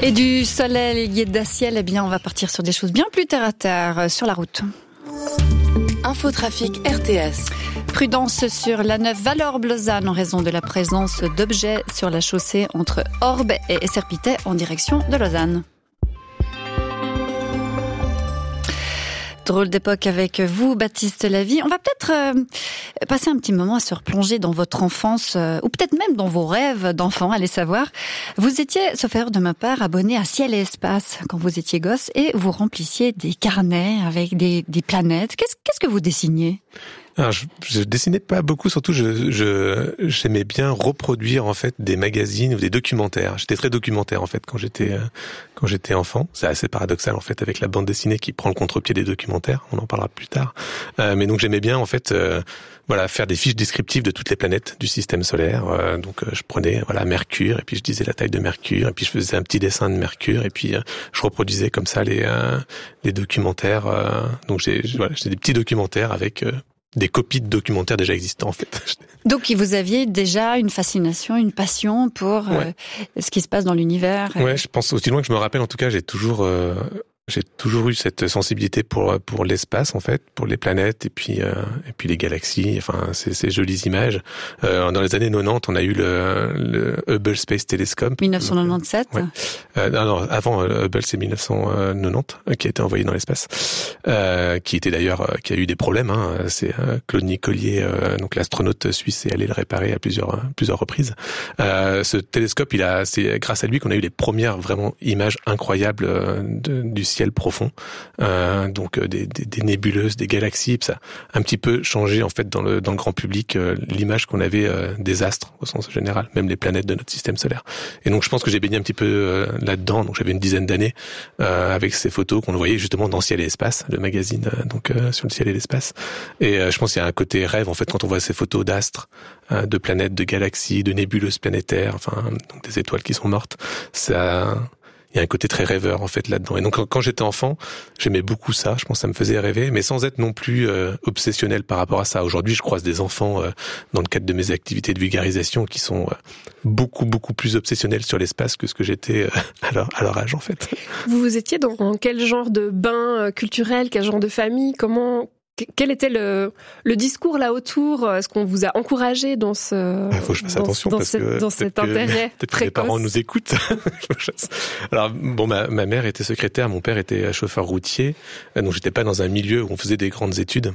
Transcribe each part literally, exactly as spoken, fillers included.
Et du soleil et d'un ciel, eh bien, on va partir sur des choses bien plus terre à terre sur la route. Infotrafic R T S. Prudence sur la neuf Valorbe-Lausanne en raison de la présence d'objets sur la chaussée entre Orbe et Esserpité en direction de Lausanne. Drôle d'époque avec vous, Baptiste Lavie. On va peut-être euh, passer un petit moment à se replonger dans votre enfance, euh, ou peut-être même dans vos rêves d'enfant, allez savoir. Vous étiez, sauf erreur de ma part, abonné à Ciel et Espace quand vous étiez gosse, et vous remplissiez des carnets avec des, des planètes. Qu'est-ce, qu'est-ce que vous dessiniez ? Alors, je, je dessinais pas beaucoup, surtout je, je j'aimais bien reproduire en fait des magazines ou des documentaires. J'étais très documentaire en fait quand j'étais euh, quand j'étais enfant. C'est assez paradoxal en fait avec la bande dessinée qui prend le contre-pied des documentaires. On en parlera plus tard. Euh, mais donc j'aimais bien en fait euh, voilà faire des fiches descriptives de toutes les planètes du système solaire. Euh, donc euh, je prenais voilà Mercure et puis je disais la taille de Mercure et puis je faisais un petit dessin de Mercure et puis euh, je reproduisais comme ça les euh, les documentaires. Euh, donc j'ai voilà j'ai des petits documentaires avec euh, des copies de documentaires déjà existants, en fait. Donc, vous aviez déjà une fascination, une passion pour ouais. euh, ce qui se passe dans l'univers. Ouais, je pense aussi loin que je me rappelle. En tout cas, j'ai toujours, euh, j'ai toujours eu cette sensibilité pour pour l'espace, en fait, pour les planètes et puis euh, et puis les galaxies. Enfin, ces, ces jolies images. Euh, dans les années quatre-vingt-dix, on a eu le, le Hubble Space Telescope. dix-neuf cent quatre-vingt-dix-sept. Ouais. Euh, non, non, avant euh, Hubble, c'est dix-neuf cent quatre-vingt-dix qui a été envoyé dans l'espace, euh, qui était d'ailleurs, euh, qui a eu des problèmes. Hein. C'est euh, Claude Nicollier, euh, donc l'astronaute suisse, est allé le réparer à plusieurs euh, plusieurs reprises. Euh, ce télescope, il a, c'est grâce à lui qu'on a eu les premières vraiment images incroyables euh, de, du ciel profond, euh, donc euh, des, des, des nébuleuses, des galaxies. Ça a un petit peu changé en fait dans le dans le grand public euh, l'image qu'on avait euh, des astres au sens général, même les planètes de notre système solaire. Et donc je pense que j'ai baigné un petit peu euh, là-dedans. Donc j'avais une dizaine d'années euh, avec ces photos qu'on voyait justement dans Ciel et Espace, le magazine euh, donc euh, sur le ciel et l'espace. Et euh, je pense qu'il y a un côté rêve en fait quand on voit ces photos d'astres, euh, de planètes, de galaxies, de nébuleuses planétaires, enfin donc des étoiles qui sont mortes. Ça Il y a un côté très rêveur en fait là-dedans. Et donc quand j'étais enfant, j'aimais beaucoup ça. Je pense que ça me faisait rêver, mais sans être non plus euh, obsessionnel par rapport à ça. Aujourd'hui, je croise des enfants euh, dans le cadre de mes activités de vulgarisation qui sont euh, beaucoup beaucoup plus obsessionnels sur l'espace que ce que j'étais euh, à, leur, à leur âge en fait. Vous vous étiez dans quel genre de bain culturel, quel genre de famille ? Comment Quel était le, le discours là autour ? Est-ce qu'on vous a encouragé dans ce Il faut que je fasse dans, attention dans parce ce, que dans cet intérêt peut-être précoce. que les parents nous écoutent. Alors bon, ma, ma mère était secrétaire, mon père était chauffeur routier, donc j'étais pas dans un milieu où on faisait des grandes études.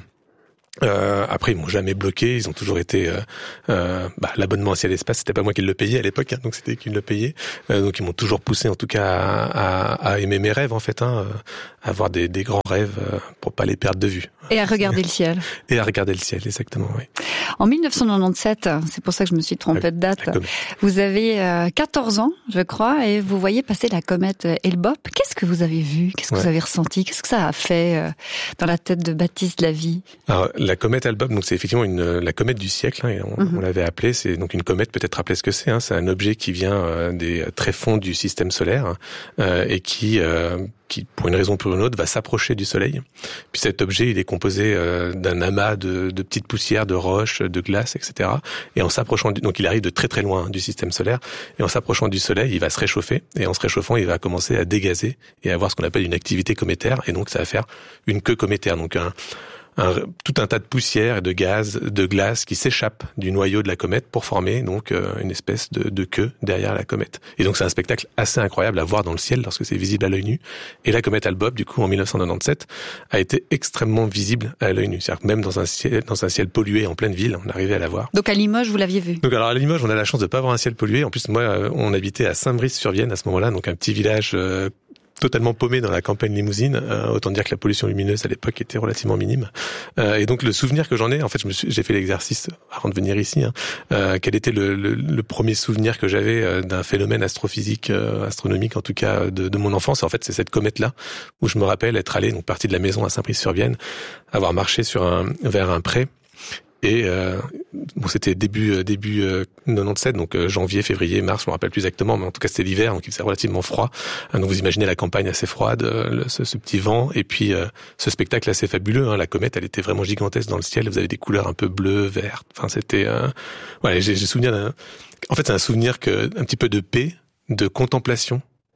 Euh, après, ils m'ont jamais bloqué. Ils ont toujours été. Euh, euh, bah, l'abonnement à Ciel et Espace, c'était pas moi qui le payais à l'époque, hein, donc c'était eux qui le payaient. Euh, donc ils m'ont toujours poussé, en tout cas, à, à, à aimer mes rêves, en fait, hein, à avoir des, des grands rêves euh, pour pas les perdre de vue. Et à regarder le ciel. Et à regarder le ciel, exactement, oui. En dix-neuf cent quatre-vingt-dix-sept, c'est pour ça que je me suis trompée de date. Vous avez euh, quatorze ans, je crois, et vous voyez passer la comète Hale-Bopp. Qu'est-ce que vous avez vu ? Qu'est-ce que ouais. vous avez ressenti ? Qu'est-ce que ça a fait euh, dans la tête de Baptiste Lavie ? Alors, la comète Hale-Bopp, donc c'est effectivement une la comète du siècle, hein, et on, mm-hmm. on l'avait appelée. C'est donc une comète, peut-être rappeler ce que c'est. Hein, c'est un objet qui vient euh, des tréfonds du système solaire euh, et qui euh, qui, pour une raison ou pour une autre, va s'approcher du Soleil. Puis cet objet, il est composé euh, d'un amas de, de petites poussières, de roches, de glace, et cetera. Et en s'approchant, du, donc il arrive de très très loin hein, du système solaire. Et en s'approchant du Soleil, il va se réchauffer. Et en se réchauffant, il va commencer à dégazer et à avoir ce qu'on appelle une activité cométaire. Et donc ça va faire une queue cométaire. Donc un Un, tout un tas de poussière et de gaz, de glace qui s'échappent du noyau de la comète pour former donc euh, une espèce de, de queue derrière la comète. Et donc c'est un spectacle assez incroyable à voir dans le ciel lorsque c'est visible à l'œil nu. Et la comète Hale-Bopp, du coup, en dix-neuf cent quatre-vingt-dix-sept, a été extrêmement visible à l'œil nu. C'est-à-dire que même dans un ciel, dans un ciel pollué en pleine ville, on arrivait à la voir. Donc à Limoges, vous l'aviez vu ? Donc alors à Limoges, on a la chance de pas avoir un ciel pollué. En plus, moi, on habitait à Saint-Brice-sur-Vienne à ce moment-là, donc un petit village euh, totalement paumé dans la campagne limousine, euh, autant dire que la pollution lumineuse à l'époque était relativement minime. Euh, et donc le souvenir que j'en ai, en fait, je me suis, j'ai fait l'exercice avant de venir ici. Hein, euh, quel était le, le, le premier souvenir que j'avais euh, d'un phénomène astrophysique, euh, astronomique en tout cas de, de mon enfance. Et en fait, c'est cette comète-là où je me rappelle être allé donc parti de la maison à Saint-Brice-sur-Vienne, avoir marché sur un vers un pré. Et euh, bon, c'était début début euh, quatre-vingt-dix-sept, donc euh, janvier, février, mars, je me rappelle plus exactement, mais en tout cas c'était l'hiver, donc il faisait relativement froid. Euh, donc vous imaginez la campagne assez froide, euh, le, ce, ce petit vent, et puis euh, ce spectacle assez fabuleux. Hein, la comète, elle était vraiment gigantesque dans le ciel. Vous avez des couleurs un peu bleues, vertes. Enfin, c'était, euh, ouais, j'ai, j'ai souvenir d'un. En fait, c'est un souvenir que un petit peu de paix, de contemplation.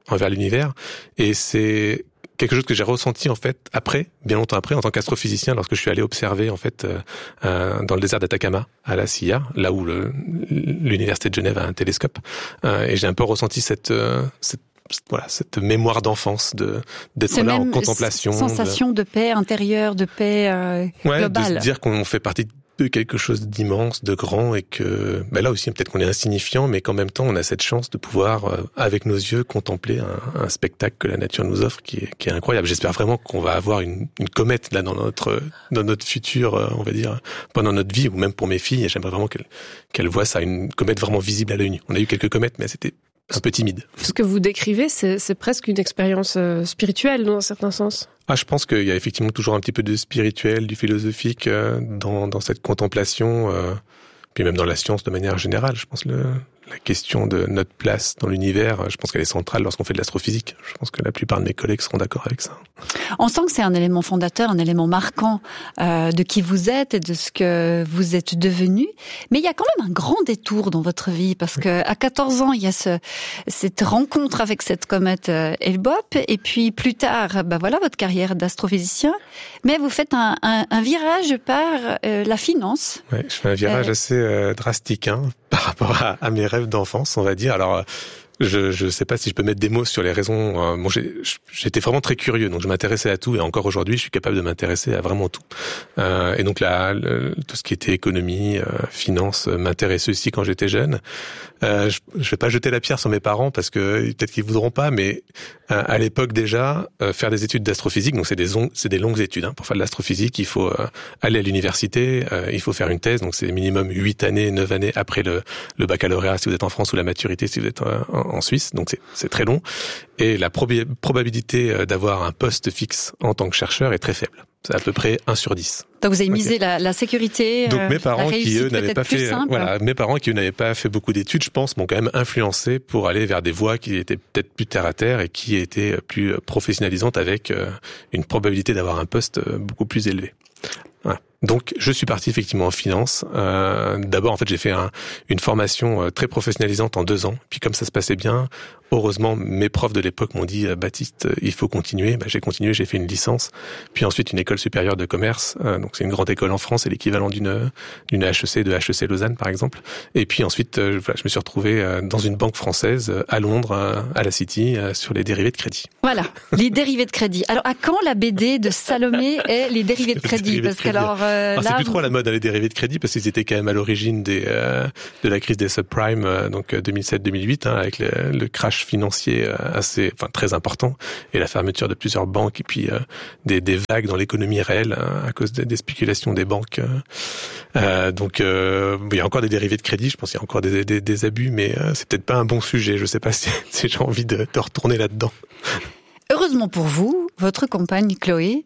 envers l'univers. Et c'est quelque chose que j'ai ressenti en fait après, bien longtemps après, en tant qu'astrophysicien, lorsque je suis allé observer en fait euh, euh, dans le désert d'Atacama à la C I A, là où le, l'université de Genève a un télescope, euh, et j'ai un peu ressenti cette, euh, cette voilà, cette mémoire d'enfance de d'être c'est là en même contemplation, sensation de, de paix intérieure, de paix euh, ouais, globale. De se dire qu'on fait partie de quelque chose d'immense, de grand, et que ben là aussi peut-être qu'on est insignifiant, mais qu'en même temps on a cette chance de pouvoir euh, avec nos yeux contempler un, un spectacle que la nature nous offre qui est, qui est incroyable. J'espère vraiment qu'on va avoir une, une comète là dans notre dans notre futur, euh, on va dire pendant notre vie, ou même pour mes filles. Et j'aimerais vraiment qu'elles qu'elles voient ça, une comète vraiment visible à l'œil nu. On a eu quelques comètes, mais c'était un peu timide. Ce que vous décrivez, c'est, c'est presque une expérience euh, spirituelle dans un certain sens. Ah, je pense qu'il y a effectivement toujours un petit peu de spirituel, du philosophique euh, dans, dans cette contemplation, euh, puis même dans la science de manière générale. Je pense le, la question de notre place dans l'univers, je pense qu'elle est centrale lorsqu'on fait de l'astrophysique. Je pense que la plupart de mes collègues seront d'accord avec ça. On sent que c'est un élément fondateur, un élément marquant euh, de qui vous êtes et de ce que vous êtes devenu. Mais il y a quand même un grand détour dans votre vie, parce que à quatorze ans, il y a ce, cette rencontre avec cette comète euh, Hale-Bopp, et puis plus tard, bah voilà votre carrière d'astrophysicien. Mais vous faites un, un, un virage par euh, la finance. Ouais, je fais un virage euh... assez euh, drastique hein, par rapport à, à mes rêves d'enfance, on va dire. Alors, je je sais pas si je peux mettre des mots sur les raisons. Bon, j'ai, j'étais vraiment très curieux, donc je m'intéressais à tout, et encore aujourd'hui, je suis capable de m'intéresser à vraiment tout. Euh, et donc là, le, tout ce qui était économie, euh, finance, euh, m'intéressait aussi quand j'étais jeune. Euh, je, je vais pas jeter la pierre sur mes parents parce que peut-être qu'ils voudront pas, mais euh, à l'époque déjà, euh, faire des études d'astrophysique, donc c'est des on, c'est des longues études. Hein. Pour faire de l'astrophysique, il faut euh, aller à l'université, euh, il faut faire une thèse, donc c'est minimum huit années, neuf années après le, le baccalauréat si vous êtes en France, ou la maturité si vous êtes euh, en, en Suisse. Donc c'est, c'est très long, et la probi- probabilité d'avoir un poste fixe en tant que chercheur est très faible. C'est à peu près un sur dix. Donc vous avez misé okay. la, la sécurité. Donc mes parents la qui eux n'avaient pas fait, simple. voilà, mes parents qui eux n'avaient pas fait beaucoup d'études, je pense, m'ont quand même influencé pour aller vers des voies qui étaient peut-être plus terre à terre et qui étaient plus professionnalisantes, avec une probabilité d'avoir un poste beaucoup plus élevé. Voilà. Donc, je suis parti effectivement en finance. Euh, d'abord, en fait, j'ai fait un, une formation très professionnalisante en deux ans. Puis, comme ça se passait bien, heureusement, mes profs de l'époque m'ont dit « Baptiste, il faut continuer ». Bah, j'ai continué, j'ai fait une licence. Puis ensuite, une école supérieure de commerce. Euh, donc, c'est une grande école en France, c'est l'équivalent d'une d'une H E C, de H E C Lausanne, par exemple. Et puis ensuite, euh, voilà, je me suis retrouvé dans une banque française à Londres, à la City, sur les dérivés de crédit. Voilà, les dérivés de crédit. Alors, à quand la B D de Salomé et les dérivés de crédit? Parce que alors, euh, alors là, c'est plus vous... trop à la mode hein, les dérivés de crédit, parce qu'ils étaient quand même à l'origine des euh, de la crise des subprimes, euh, donc deux mille sept deux mille huit, hein, avec le, le crash financier euh, assez, enfin très important, et la fermeture de plusieurs banques, et puis euh, des, des vagues dans l'économie réelle hein, à cause des, des spéculations des banques. Euh, euh, donc euh, il y a encore des dérivés de crédit, je pense qu'il y a encore des, des, des abus, mais euh, c'est peut-être pas un bon sujet. Je sais pas si, si j'ai envie de, de retourner là-dedans. Heureusement pour vous, votre compagne Chloé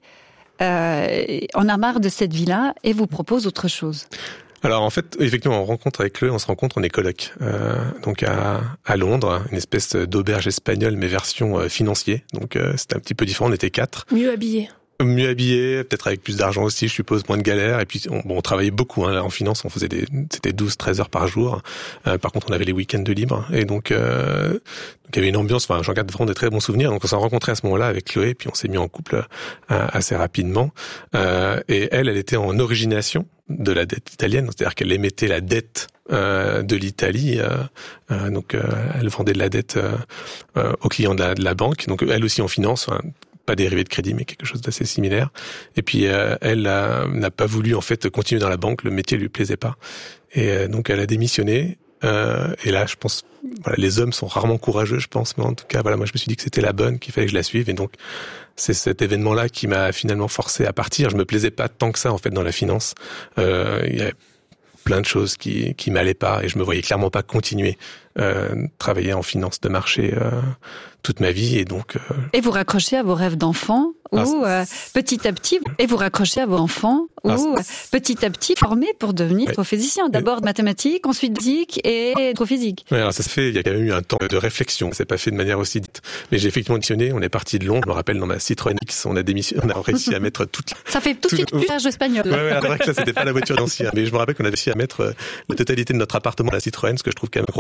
euh, en a marre de cette vie-là et vous propose autre chose. Alors en fait, effectivement, on rencontre avec Chloé, on se rencontre, on est coloc, euh, donc à, à Londres, une espèce d'auberge espagnole mais version euh, financier. Donc euh, c'était un petit peu différent, on était quatre. Mieux habillés. Mieux habillé, peut-être avec plus d'argent aussi, je suppose, moins de galères. Et puis, on, bon, on travaillait beaucoup hein, là, en finance, on faisait des, c'était douze treize heures par jour. Euh, par contre, on avait les week-ends de libre. Et donc, euh, donc il y avait une ambiance, enfin, j'en garde vraiment de très bons souvenirs. Donc, on s'est rencontrés à ce moment-là avec Chloé, puis on s'est mis en couple euh, assez rapidement. Euh, et elle, elle était en origination de la dette italienne, c'est-à-dire qu'elle émettait la dette euh, de l'Italie. Euh, euh, donc, euh, elle vendait de la dette euh, euh, aux clients de la, de la banque. Donc, elle aussi en finance, hein, pas dérivé de crédit, mais quelque chose d'assez similaire. Et puis euh, elle euh, n'a pas voulu en fait continuer dans la banque, le métier lui plaisait pas, et euh, donc elle a démissionné. Euh, et là, je pense, voilà, les hommes sont rarement courageux, je pense, mais en tout cas, voilà, moi je me suis dit que c'était la bonne, qu'il fallait que je la suive, et donc c'est cet événement-là qui m'a finalement forcé à partir. Je me plaisais pas tant que ça en fait dans la finance. Euh, il y a plein de choses qui qui m'allaient pas, et je me voyais clairement pas continuer euh, travailler en finance de marché euh, toute ma vie, et donc. Euh... Et vous raccrochez à vos rêves d'enfant, ou ah, euh, petit à petit, et vous raccrochez à vos enfants, ah, ou euh, petit à petit formés pour devenir astrophysicien. Ouais. D'abord de mathématiques, ensuite physique et astrophysique. Ouais, alors ça se fait. Il y a quand même eu un temps de réflexion. C'est pas fait de manière aussi dite. Mais j'ai effectivement missionné. On est parti de Londres. Je me rappelle dans ma Citroën X, on a démissionné, on a réussi à mettre toute. Ça fait tout de suite plus large espagnol. Ouais, ouais, c'est vrai que ça c'était pas la voiture d'ancien. Mais je me rappelle qu'on a réussi à mettre la totalité de notre appartement à la Citroën, ce que je trouve quand même incroyable, puisque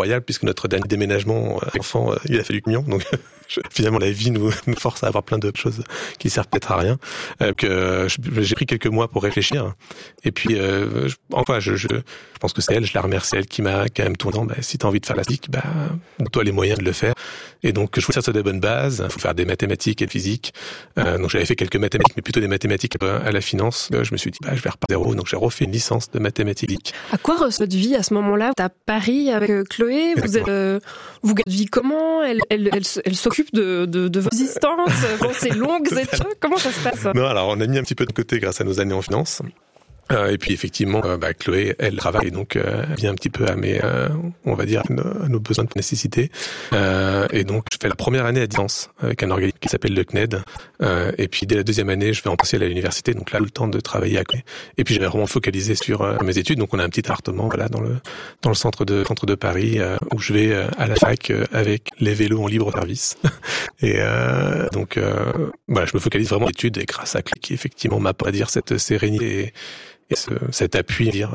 surtout notre dernier déménagement, euh, enfant, euh, il a fallu camion, donc je, finalement la vie nous, nous force à avoir plein de choses qui servent peut-être à rien. Euh, que euh, j'ai pris quelques mois pour réfléchir, et puis euh, je, enfin je, je, je pense que c'est elle, je la remercie, elle qui m'a quand même tourné. Bah, si t'as envie de faire la physique, bah toi les moyens de le faire. Et donc je voulais faire ça de bonnes bases. Il faut faire des mathématiques et de physique. Euh, donc j'avais fait quelques mathématiques, mais plutôt des mathématiques à la finance. Euh, je me suis dit bah je vais repartir zéro, donc j'ai refait une licence de mathématiques. À quoi ressemble votre vie à ce moment-là? T'es à Paris avec Chloé. Exactement. Vous êtes, euh, vous vivez comment? Elle, elle, elle, elle s'occupe de, de, de vos existences, bon, ces longues études. Comment ça se passe? Non, alors on a mis un petit peu de côté grâce à nos années en finance. Euh, et puis effectivement, euh, bah, Chloé, elle travaille, donc euh, vient un petit peu à mes, euh, on va dire, à nos, à nos besoins de nécessité. Euh, et donc, je fais la première année à distance avec un organisme qui s'appelle le C N E D. Euh, et puis dès la deuxième année, je vais en partiel à l'université, donc là, tout le temps de travailler à côté. Et puis, je vais vraiment focaliser sur euh, mes études. Donc, on a un petit appartement, voilà, dans le dans le centre de centre de Paris, euh, où je vais euh, à la fac euh, avec les vélos en libre service. et euh, donc, euh, voilà, je me focalise vraiment sur les études, et grâce à Chloé, qui effectivement m'a pas à dire cette sérénité. Et, Et ce, cet appui, dire,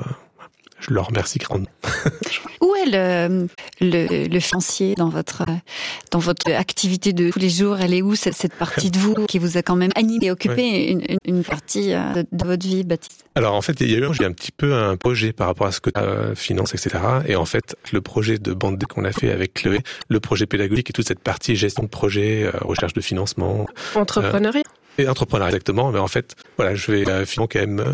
je leur remercie grandement. Où est le, le, le financier dans votre, dans votre activité de tous les jours? Elle est où, cette, cette partie de vous qui vous a quand même animé et occupé ouais. une, une, une partie de, de votre vie, Baptiste? Alors en fait, il y a eu j'ai un petit peu un projet par rapport à ce que euh, finance, et cetera. Et en fait, le projet de bande qu'on a fait avec Chloé, le projet pédagogique et toute cette partie gestion de projet, euh, recherche de financement. Entrepreneuriat. Euh, et entrepreneuriat, exactement. Mais en fait, voilà, je vais euh, finalement quand même... Euh,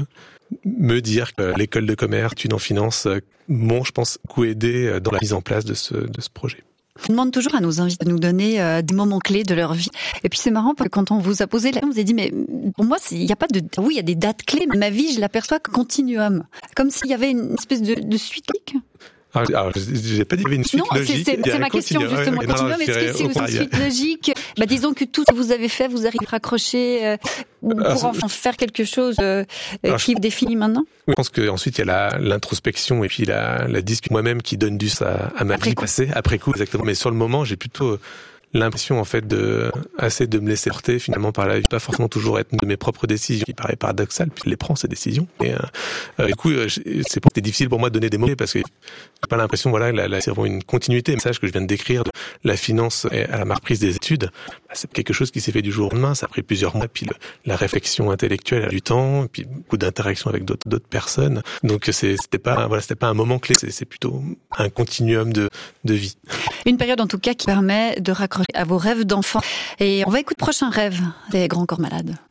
me dire que l'école de commerce, études en finance, m'ont, je pense, beaucoup aidé dans la mise en place de ce, de ce projet. On demande toujours à nos invités de nous donner euh, des moments clés de leur vie. Et puis c'est marrant parce que quand on vous a posé la question, vous avez dit mais pour moi il n'y a pas de, oui il y a des dates clés, mais ma vie je l'aperçois comme continuum, comme s'il y avait une espèce de, de suite. Alors, alors j'ai pas dit qu'il y avait une suite non, logique. C'est, c'est, c'est ma question justement. Ouais, continuum, est-ce que c'est une suite logique? Bah disons que tout ce que vous avez fait, vous arrivez à raccrocher euh, pour alors, enfin faire quelque chose euh, alors, qui vous définit maintenant. Oui, je pense qu'ensuite il y a la, l'introspection et puis la, la discussion moi-même qui donne du ça à, à ma après vie coup. passée, après coup exactement. Mais sur le moment, j'ai plutôt l'impression en fait de assez de me laisser porter finalement par la vie, pas forcément toujours être de mes propres décisions, qui paraît paradoxal, puis je les prends ces décisions. Et euh, euh, du coup, euh, c'est peut-être difficile pour moi de donner des mots parce que j'ai pas l'impression, voilà, là, là, c'est vraiment une continuité. Le message que je viens de décrire, de la finance à la reprise des études, bah, c'est quelque chose qui s'est fait du jour au lendemain. Ça a pris plusieurs mois, puis le, la réflexion intellectuelle a du temps, puis beaucoup d'interactions avec d'autres d'autres personnes. Donc c'est, c'était pas, voilà, c'était pas un moment clé, c'est, c'est plutôt un continuum de de vie. Une période en tout cas qui permet de raccrocher à vos rêves d'enfant. Et on va écouter le prochain rêve des Grands Corps Malades.